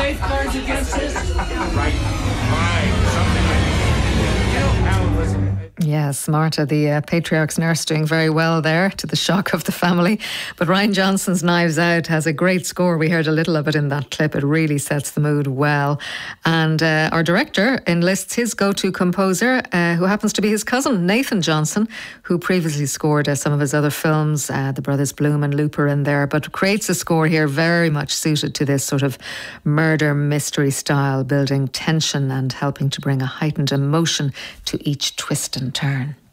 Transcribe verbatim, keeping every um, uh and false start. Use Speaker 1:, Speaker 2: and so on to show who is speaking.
Speaker 1: safeguards against this? Right. Fine. Something like that. You know, Alan, listen.
Speaker 2: Yes, Marta, the uh, patriarch's nurse, doing very well there, to the shock of the family. But Rian Johnson's Knives Out has a great score. We heard a little of it in that clip. It really sets the mood well. And uh, our director enlists his go-to composer, uh, who happens to be his cousin, Nathan Johnson, who previously scored uh, some of his other films, uh, the brothers Bloom and Looper in there, but creates a score here very much suited to this sort of murder mystery style, building tension and helping to bring a heightened emotion to each twist and turn.